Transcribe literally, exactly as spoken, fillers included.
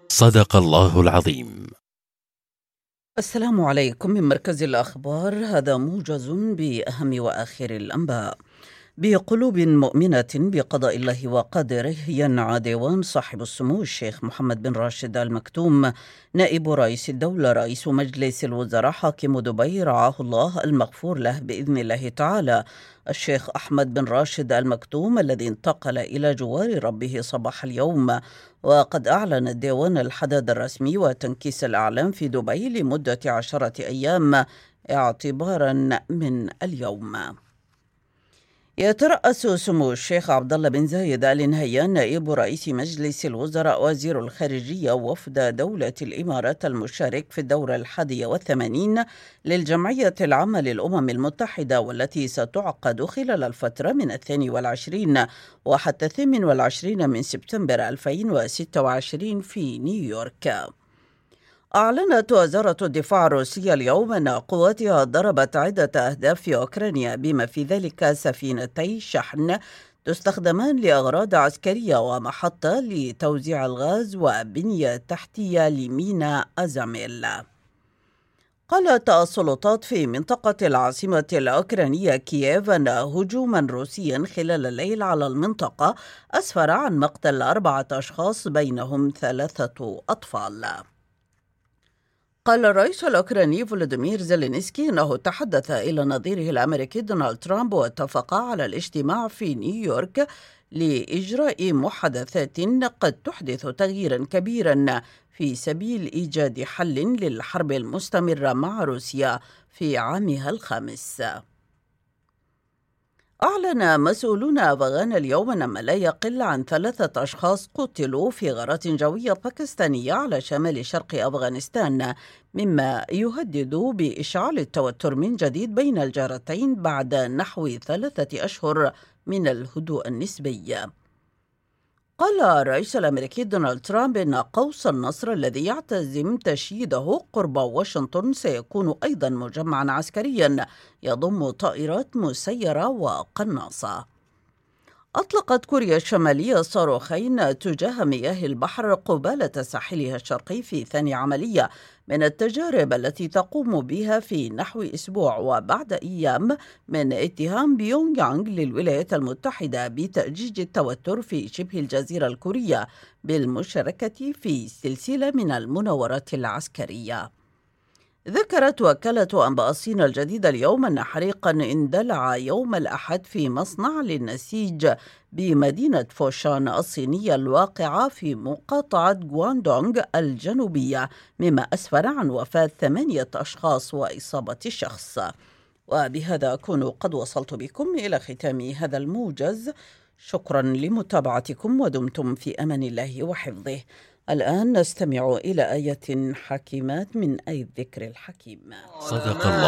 صدق الله العظيم. السلام عليكم من مركز الأخبار. هذا موجز بأهم وآخر الأنباء. بقلوب مؤمنة بقضاء الله وقدره ينعى ديوان صاحب السمو الشيخ محمد بن راشد آل مكتوم نائب رئيس الدولة رئيس مجلس الوزراء حاكم دبي رعاه الله المغفور له بإذن الله تعالى الشيخ أحمد بن راشد آل مكتوم الذي انتقل إلى جوار ربه صباح اليوم. وقد أعلن الديوان الحداد الرسمي وتنكيس الأعلام في دبي لمدة عشرة أيام اعتبارا من اليوم. يترأس سمو الشيخ عبد الله بن زايد آل نهيان نائب رئيس مجلس الوزراء وزير الخارجية وفد دولة الإمارات المشارك في الدورة الحادية والثمانين للجمعية العامة للأمم المتحدة، والتي ستعقد خلال الفترة من الثاني والعشرين وحتى الثامن والعشرين من سبتمبر ألفين وستة وعشرين في نيويورك. أعلنت وزارة الدفاع الروسية اليوم أن قواتها ضربت عدة أهداف في أوكرانيا بما في ذلك سفينتي شحن تستخدمان لأغراض عسكرية ومحطة لتوزيع الغاز وبنية تحتية لميناء أزاميل. قالت السلطات في منطقة العاصمة الأوكرانية كييف أن هجوما روسيا خلال الليل على المنطقة أسفر عن مقتل أربعة أشخاص بينهم ثلاثة أطفال. قال الرئيس الأوكراني فولوديمير زيلينسكي أنه تحدث إلى نظيره الأمريكي دونالد ترامب واتفقا على الاجتماع في نيويورك لإجراء محادثات قد تحدث تغييرا كبيرا في سبيل إيجاد حل للحرب المستمرة مع روسيا في عامها الخامس. أعلن مسؤولون أفغان اليوم أن ما لا يقل عن ثلاثة أشخاص قتلوا في غارات جوية باكستانية على شمال شرق أفغانستان، مما يهدد بإشعال التوتر من جديد بين الجارتين بعد نحو ثلاثة أشهر من الهدوء النسبي. قال الرئيس الأمريكي دونالد ترامب إن قوس النصر الذي يعتزم تشييده قرب واشنطن سيكون أيضا مجمعا عسكريا يضم طائرات مسيرة وقناصة. أطلقت كوريا الشمالية صاروخين تجاه مياه البحر قبالة ساحلها الشرقي في ثاني عملية من التجارب التي تقوم بها في نحو أسبوع، وبعد أيام من اتهام بيونغ يانغ للولايات المتحدة بتأجيج التوتر في شبه الجزيرة الكورية بالمشاركة في سلسلة من المناورات العسكرية. ذكرت وكالة أنباء الصين الجديدة اليوم أن حريقا اندلع يوم الأحد في مصنع للنسيج بمدينة فوشان الصينية الواقعة في مقاطعة غواندونغ الجنوبية، مما أسفر عن وفاة ثمانية أشخاص وإصابة شخص. وبهذا أكون قد وصلت بكم إلى ختام هذا الموجز. شكرا لمتابعتكم ودمتم في أمان الله وحفظه. الآن نستمع إلى آية حكيمات من آي الذكر الحكيم. صدق الله